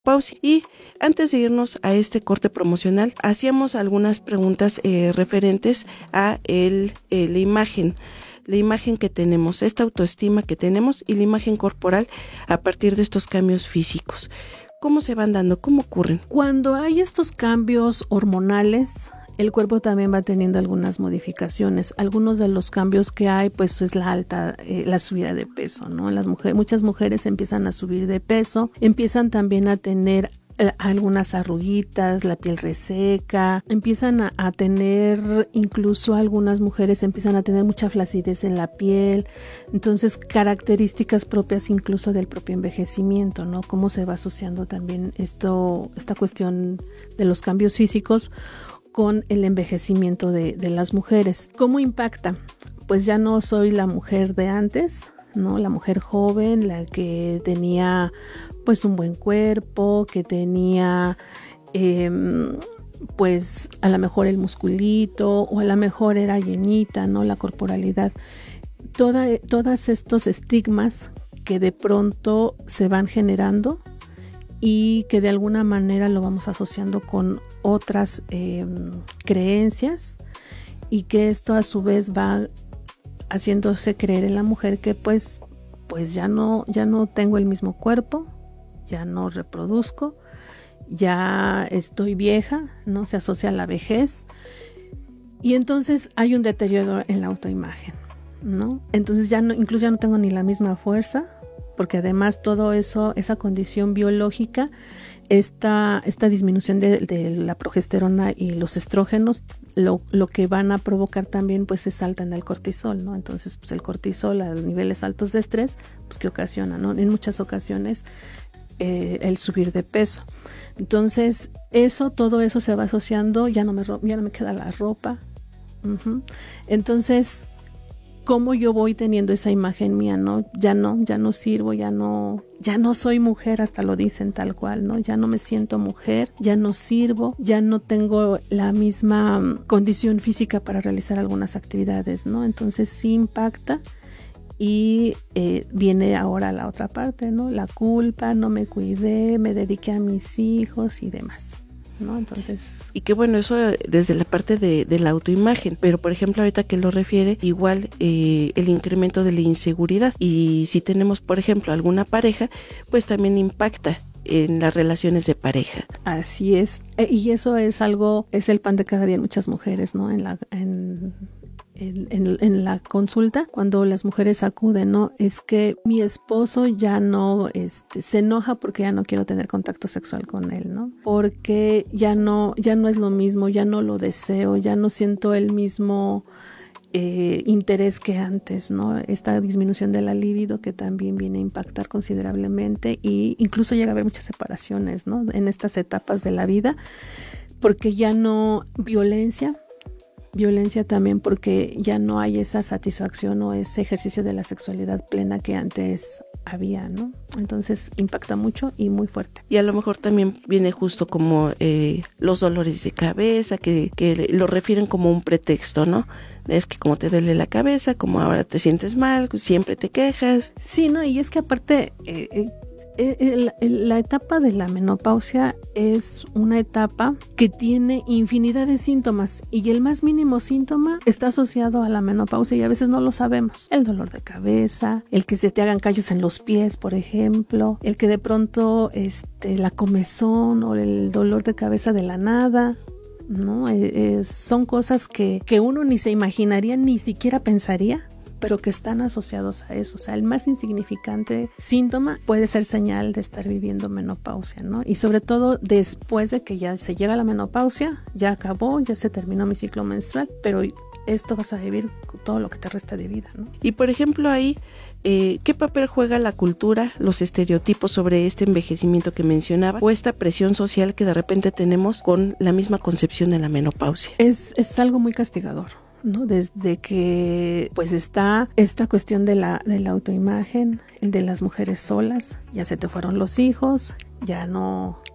menopausia. Y antes de irnos a este corte promocional, hacíamos algunas preguntas referentes a la imagen que tenemos, esta autoestima que tenemos y la imagen corporal a partir de estos cambios físicos. ¿Cómo se van dando? ¿Cómo ocurren? Cuando hay estos cambios hormonales, el cuerpo también va teniendo algunas modificaciones. Algunos de los cambios que hay, pues es la subida de peso, ¿no? Muchas mujeres empiezan a subir de peso, empiezan también a tener algunas arruguitas, la piel reseca, empiezan a tener, incluso algunas mujeres empiezan a tener mucha flacidez en la piel. Entonces, características propias incluso del propio envejecimiento, ¿no? Cómo se va asociando también esta cuestión de los cambios físicos con el envejecimiento de las mujeres. ¿Cómo impacta? Pues ya no soy la mujer de antes, ¿no? La mujer joven, la que tenía pues un buen cuerpo, que tenía pues a lo mejor el musculito o a lo mejor era llenita, ¿no? La corporalidad. Todos estos estigmas que de pronto se van generando y que de alguna manera lo vamos asociando con otras creencias, y que esto a su vez va haciéndose creer en la mujer que pues ya no tengo el mismo cuerpo, ya no reproduzco, ya estoy vieja, ¿no? Se asocia a la vejez, y entonces hay un deterioro en la autoimagen, ¿no? Entonces incluso ya no tengo ni la misma fuerza, porque además todo eso, esa condición biológica, esta disminución de la progesterona y los estrógenos, lo que van a provocar también pues es alta en el cortisol, ¿no? Entonces pues el cortisol a niveles altos de estrés, pues que ocasiona, ¿no? En muchas ocasiones el subir de peso. Entonces todo eso se va asociando, ya no me queda la ropa. Uh-huh. Entonces, cómo yo voy teniendo esa imagen mía, ¿no? Ya no sirvo, ya no soy mujer, hasta lo dicen tal cual, ¿no? Ya no me siento mujer, ya no sirvo, ya no tengo la misma condición física para realizar algunas actividades, ¿no? Entonces sí impacta. Y viene ahora la otra parte, ¿no? La culpa, no me cuidé, me dediqué a mis hijos y demás, ¿no? Entonces, y que bueno, eso desde la parte de la autoimagen, pero por ejemplo ahorita que lo refiere, igual el incremento de la inseguridad, y si tenemos por ejemplo alguna pareja, pues también impacta en las relaciones de pareja. Así es, y eso es el pan de cada día en muchas mujeres, ¿no? En la consulta, cuando las mujeres acuden, ¿no? Es que mi esposo ya no se enoja porque ya no quiero tener contacto sexual con él, ¿no? Porque ya no es lo mismo, ya no lo deseo, ya no siento el mismo interés que antes, ¿no? Esta disminución de la libido que también viene a impactar considerablemente, y incluso llega a haber muchas separaciones, ¿no? En estas etapas de la vida, porque ya no violencia también, porque ya no hay esa satisfacción o ese ejercicio de la sexualidad plena que antes había, ¿no? Entonces impacta mucho y muy fuerte. Y a lo mejor también viene justo como los dolores de cabeza, que lo refieren como un pretexto, ¿no? Es que como te duele la cabeza, como ahora te sientes mal, siempre te quejas. Sí, ¿no? Y es que aparte la etapa de la menopausia es una etapa que tiene infinidad de síntomas, y el más mínimo síntoma está asociado a la menopausia y a veces no lo sabemos. El dolor de cabeza, el que se te hagan callos en los pies, por ejemplo, el que de pronto la comezón o el dolor de cabeza de la nada, ¿no? Son cosas que uno ni se imaginaría, ni siquiera pensaría, pero que están asociados a eso. O sea, el más insignificante síntoma puede ser señal de estar viviendo menopausia, ¿no? Y sobre todo después de que ya se llega a la menopausia, ya acabó, ya se terminó mi ciclo menstrual, pero esto vas a vivir todo lo que te resta de vida, ¿no? Y por ejemplo ahí, ¿qué papel juega la cultura, los estereotipos sobre este envejecimiento que mencionaba, o esta presión social que de repente tenemos con la misma concepción de la menopausia? Es algo muy castigador, ¿no? Desde que pues está esta cuestión de la autoimagen, de las mujeres solas, ya se te fueron los hijos, ya no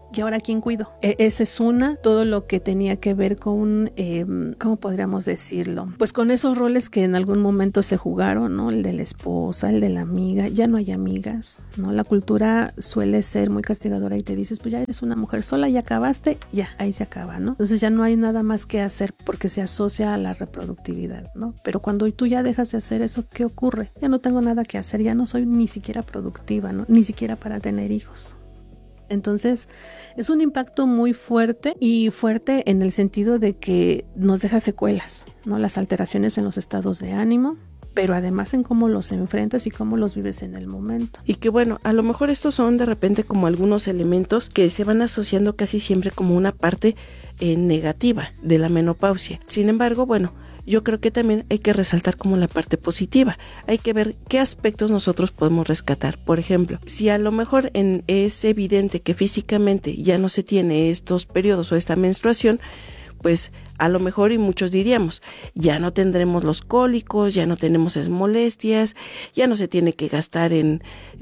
¿Y ahora quién cuido? Esa es una, todo lo que tenía que ver con, ¿cómo podríamos decirlo? Pues con esos roles que en algún momento se jugaron, ¿no? El de la esposa, el de la amiga, ya no hay amigas, ¿no? La cultura suele ser muy castigadora y te dices, pues ya eres una mujer sola, ya acabaste, ya, ahí se acaba, ¿no? Entonces ya no hay nada más que hacer porque se asocia a la reproductividad, ¿no? Pero cuando tú ya dejas de hacer eso, ¿qué ocurre? Ya no tengo nada que hacer, ya no soy ni siquiera productiva, ¿no? Ni siquiera para tener hijos. Entonces es un impacto muy fuerte y fuerte en el sentido de que nos deja secuelas, ¿no? Las alteraciones en los estados de ánimo, pero además en cómo los enfrentas y cómo los vives en el momento. Y que bueno, a lo mejor estos son de repente como algunos elementos que se van asociando casi siempre como una parte negativa de la menopausia. Sin embargo, bueno, yo creo que también hay que resaltar como la parte positiva. Hay que ver qué aspectos nosotros podemos rescatar. Por ejemplo, si a lo mejor es evidente que físicamente ya no se tiene estos periodos o esta menstruación, pues a lo mejor, y muchos diríamos, ya no tendremos los cólicos, ya no tenemos esas molestias, ya no se tiene que gastar en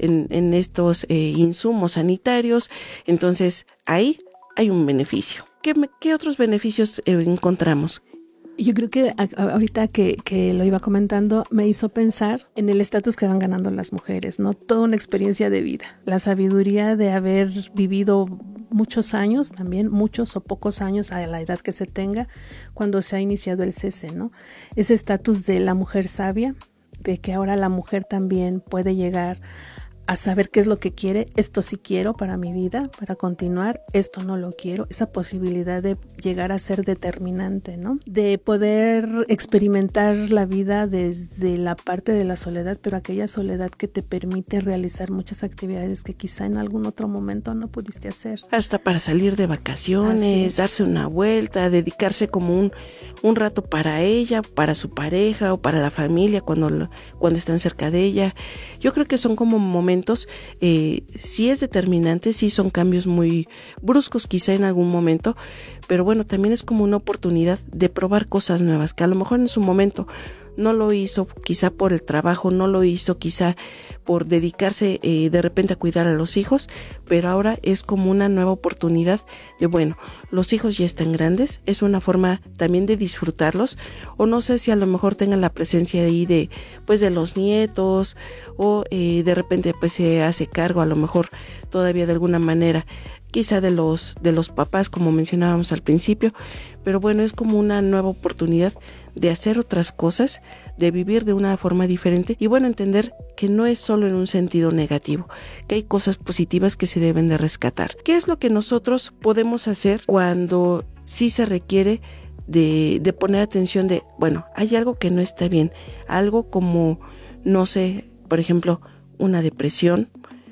estos insumos sanitarios. Entonces ahí hay un beneficio. ¿Qué otros beneficios encontramos? Yo creo que ahorita que lo iba comentando me hizo pensar en el estatus que van ganando las mujeres, ¿no? Toda una experiencia de vida, la sabiduría de haber vivido muchos años, también muchos o pocos años a la edad que se tenga cuando se ha iniciado el cese, ¿no? Ese estatus de la mujer sabia, de que ahora la mujer también puede llegar a saber qué es lo que quiere, esto sí quiero para mi vida, para continuar, esto no lo quiero, esa posibilidad de llegar a ser determinante, ¿no? De poder experimentar la vida desde la parte de la soledad, pero aquella soledad que te permite realizar muchas actividades que quizá en algún otro momento no pudiste hacer. Hasta para salir de vacaciones, darse una vuelta, dedicarse como un rato para ella, para su pareja o para la familia cuando están cerca de ella. Yo creo que son como momentos, sí es determinante, sí son cambios muy bruscos quizá en algún momento, pero bueno, también es como una oportunidad de probar cosas nuevas, que a lo mejor en su momento no lo hizo quizá por el trabajo, no lo hizo quizá por dedicarse de repente a cuidar a los hijos, pero ahora es como una nueva oportunidad de, bueno, los hijos ya están grandes, es una forma también de disfrutarlos, o no sé si a lo mejor tengan la presencia ahí de los nietos, o de repente pues se hace cargo a lo mejor todavía de alguna manera quizá de los papás, como mencionábamos al principio, pero bueno, es como una nueva oportunidad de hacer otras cosas, de vivir de una forma diferente y bueno, entender que no es solo en un sentido negativo, que hay cosas positivas que se deben de rescatar. ¿Qué es lo que nosotros podemos hacer cuando sí se requiere de poner atención de, bueno, hay algo que no está bien, algo como, no sé, por ejemplo, una depresión,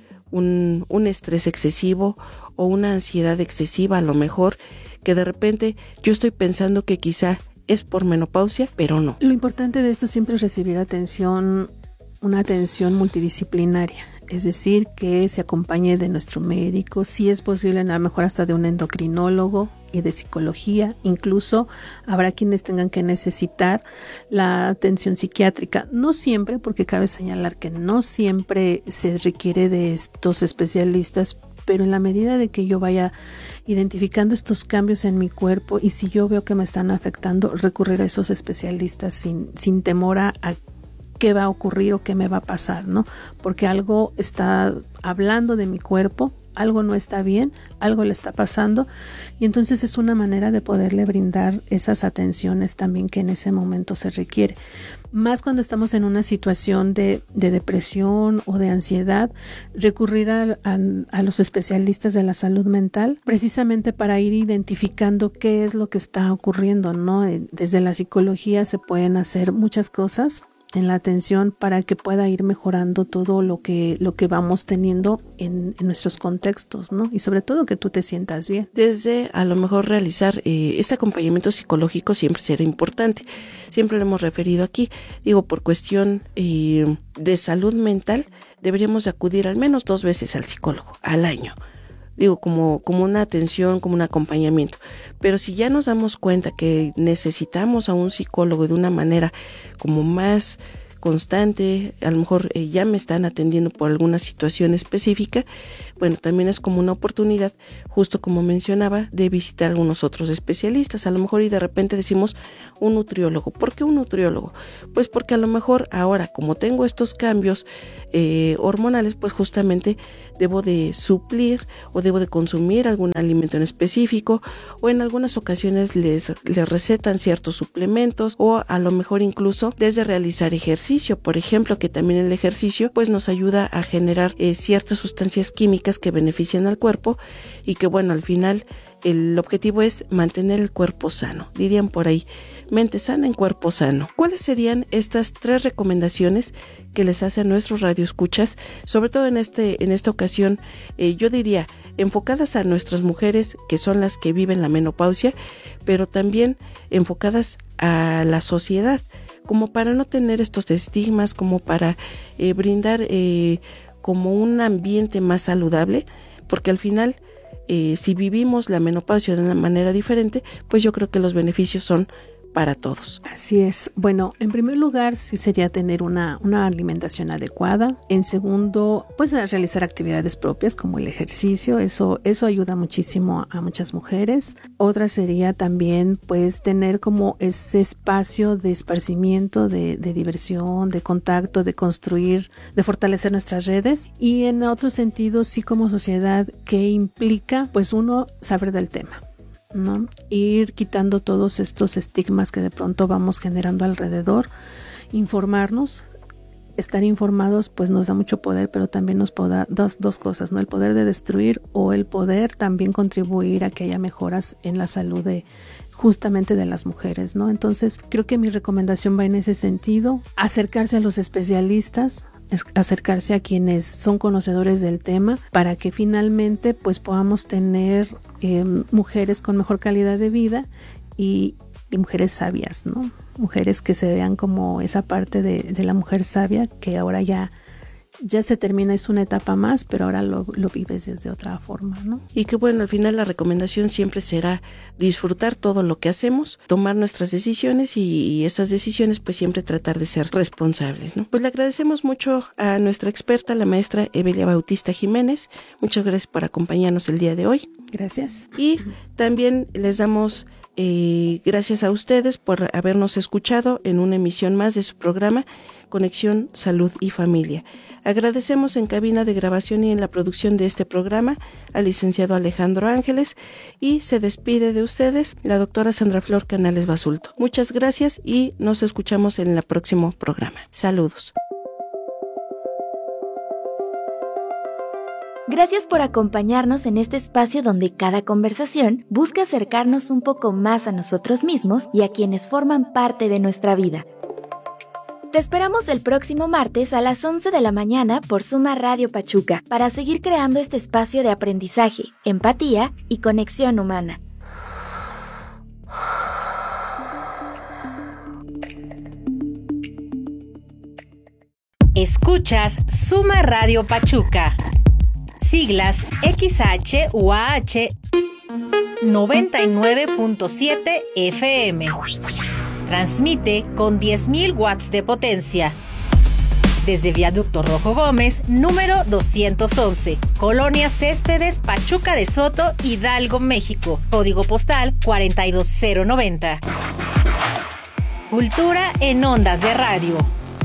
un estrés excesivo o una ansiedad excesiva a lo mejor, que de repente yo estoy pensando que quizá es por menopausia, pero no. Lo importante de esto siempre es recibir atención, una atención multidisciplinaria, es decir, que se acompañe de nuestro médico, si es posible a lo mejor hasta de un endocrinólogo y de psicología, incluso habrá quienes tengan que necesitar la atención psiquiátrica, no siempre, porque cabe señalar que no siempre se requiere de estos especialistas, pero en la medida de que yo vaya identificando estos cambios en mi cuerpo y si yo veo que me están afectando, recurrir a esos especialistas sin temor a qué va a ocurrir o qué me va a pasar, ¿no? Porque algo está hablando de mi cuerpo, algo no está bien, algo le está pasando y entonces es una manera de poderle brindar esas atenciones también que en ese momento se requiere. Más cuando estamos en una situación de depresión o de ansiedad, recurrir a los especialistas de la salud mental precisamente para ir identificando qué es lo que está ocurriendo, ¿no? Desde la psicología se pueden hacer muchas cosas en la atención para que pueda ir mejorando todo lo que vamos teniendo en nuestros contextos, ¿no? Y sobre todo que tú te sientas bien. Desde a lo mejor realizar este acompañamiento psicológico siempre será importante. Siempre lo hemos referido aquí. Digo, por cuestión de salud mental, deberíamos de acudir al menos 2 veces al psicólogo al año. Digo, como una atención, como un acompañamiento. Pero si ya nos damos cuenta que necesitamos a un psicólogo de una manera como más constante, a lo mejor ya me están atendiendo por alguna situación específica, bueno, también es como una oportunidad, justo como mencionaba, de visitar algunos otros especialistas, a lo mejor y de repente decimos un nutriólogo. ¿Por qué un nutriólogo? Pues porque a lo mejor ahora, como tengo estos cambios hormonales, pues justamente debo de suplir o debo de consumir algún alimento en específico, o en algunas ocasiones les recetan ciertos suplementos, o a lo mejor incluso desde realizar ejercicio, por ejemplo, que también el ejercicio pues nos ayuda a generar ciertas sustancias químicas que benefician al cuerpo y que bueno, al final el objetivo es mantener el cuerpo sano, dirían por ahí, mente sana en cuerpo sano. ¿Cuáles serían estas 3 recomendaciones que les hace a nuestros radioescuchas, sobre todo en esta ocasión, yo diría, enfocadas a nuestras mujeres que son las que viven la menopausia, pero también enfocadas a la sociedad, como para no tener estos estigmas, como para brindar como un ambiente más saludable, porque al final si vivimos la menopausia de una manera diferente, pues yo creo que los beneficios son para todos. Así es. Bueno, en primer lugar sí sería tener una alimentación adecuada. En segundo, pues realizar actividades propias como el ejercicio. Eso ayuda muchísimo a muchas mujeres. Otra sería también pues tener como ese espacio de esparcimiento, de diversión, de contacto, de construir, de fortalecer nuestras redes. Y en otro sentido, sí como sociedad, que implica pues uno saber del tema, ¿no? Ir quitando todos estos estigmas que de pronto vamos generando alrededor, informarnos. Estar informados pues nos da mucho poder, pero también nos da dos cosas, ¿no? El poder de destruir o el poder también contribuir a que haya mejoras en la salud justamente de las mujeres, ¿no? Entonces creo que mi recomendación va en ese sentido, acercarse a los especialistas, acercarse a quienes son conocedores del tema para que finalmente pues podamos tener mujeres con mejor calidad de vida y mujeres sabias, ¿no? Mujeres que se vean como esa parte de la mujer sabia que ahora ya se termina, es una etapa más, pero ahora lo vives desde otra forma, ¿no? Y que bueno, al final la recomendación siempre será disfrutar todo lo que hacemos, tomar nuestras decisiones y esas decisiones pues siempre tratar de ser responsables, ¿no? Pues le agradecemos mucho a nuestra experta, la maestra Evelia Bautista Jiménez. Muchas gracias por acompañarnos el día de hoy. Gracias. Y también les damos gracias a ustedes por habernos escuchado en una emisión más de su programa Conexión Salud y Familia. Agradecemos en cabina de grabación y en la producción de este programa al licenciado Alejandro Ángeles y se despide de ustedes la doctora Sandra Flor Canales Basulto. Muchas gracias y nos escuchamos en el próximo programa. Saludos. Gracias por acompañarnos en este espacio donde cada conversación busca acercarnos un poco más a nosotros mismos y a quienes forman parte de nuestra vida. Te esperamos el próximo martes a las 11 de la mañana por Suma Radio Pachuca para seguir creando este espacio de aprendizaje, empatía y conexión humana. Escuchas Suma Radio Pachuca. Siglas XHUAH 99.7 FM. Transmite con 10.000 watts de potencia. Desde Viaducto Rojo Gómez, número 211, Colonia Céspedes, Pachuca de Soto, Hidalgo, México. Código postal 42090. Cultura en ondas de radio.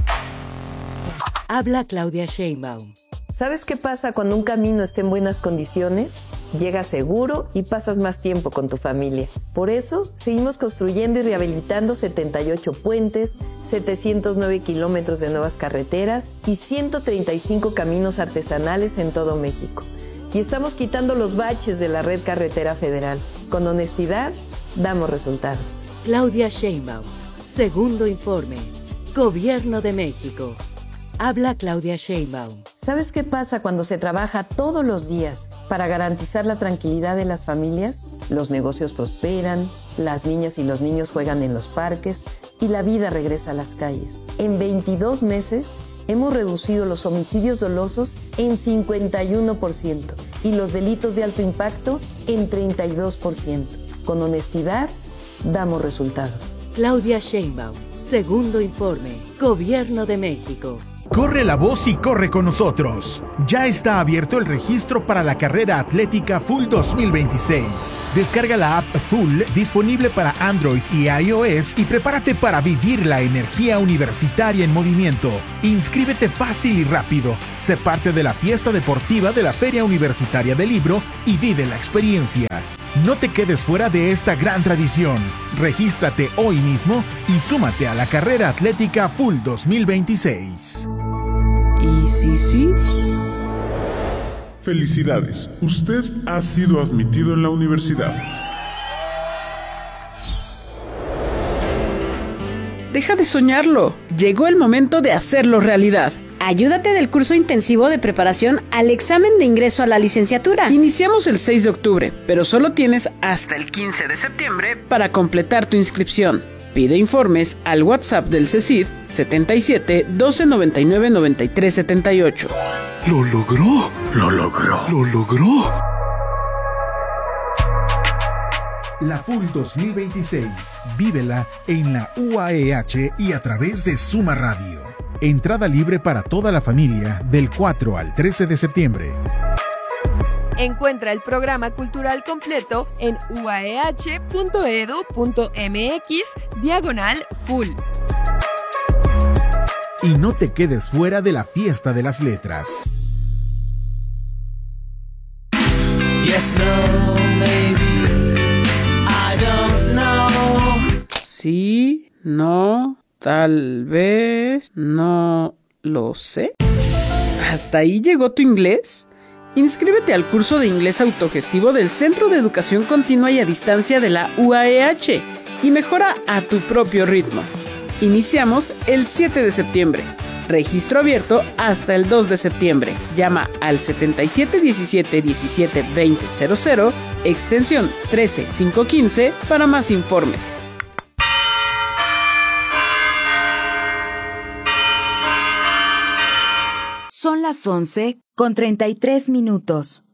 Habla Claudia Sheinbaum. ¿Sabes qué pasa cuando un camino está en buenas condiciones? Llegas seguro y pasas más tiempo con tu familia. Por eso, seguimos construyendo y rehabilitando 78 puentes, 709 kilómetros de nuevas carreteras y 135 caminos artesanales en todo México. Y estamos quitando los baches de la red carretera federal. Con honestidad, damos resultados. Claudia Sheinbaum, segundo informe. Gobierno de México. Habla Claudia Sheinbaum. ¿Sabes qué pasa cuando se trabaja todos los días para garantizar la tranquilidad de las familias? Los negocios prosperan, las niñas y los niños juegan en los parques y la vida regresa a las calles. En 22 meses hemos reducido los homicidios dolosos en 51% y los delitos de alto impacto en 32%. Con honestidad, damos resultados. Claudia Sheinbaum, Segundo informe. Gobierno de México. Corre la voz y corre con nosotros. Ya está abierto el registro para la carrera atlética Full 2026. Descarga la app Full, disponible para Android y iOS, y prepárate para vivir la energía universitaria en movimiento. Inscríbete fácil y rápido. Sé parte de la fiesta deportiva de la Feria Universitaria del Libro y vive la experiencia. No te quedes fuera de esta gran tradición. Regístrate hoy mismo y súmate a la carrera atlética Full 2026. ¿Y sí? Felicidades, usted ha sido admitido en la universidad. Deja de soñarlo. Llegó el momento de hacerlo realidad. Ayúdate del curso intensivo de preparación al examen de ingreso a la licenciatura. Iniciamos el 6 de octubre, pero solo tienes hasta el 15 de septiembre para completar tu inscripción. Pide informes al WhatsApp del CECID 77 12 99 93 78. ¡Lo logró! ¡Lo logró! ¡Lo logró! La Full 2026. Vívela en la UAEH y a través de Suma Radio. Entrada libre para toda la familia del 4 al 13 de septiembre. Encuentra el programa cultural completo en uaeh.edu.mx/full. Y no te quedes fuera de la fiesta de las letras. Yes, no, maybe, I don't know. Sí, no, tal vez, no lo sé. ¿Hasta ahí llegó tu inglés? Inscríbete al curso de inglés autogestivo del Centro de Educación Continua y a Distancia de la UAEH y mejora a tu propio ritmo. Iniciamos el 7 de septiembre. Registro abierto hasta el 2 de septiembre. Llama al 77 17 17 20 00, extensión 13515 para más informes. Son las 11:33 minutos.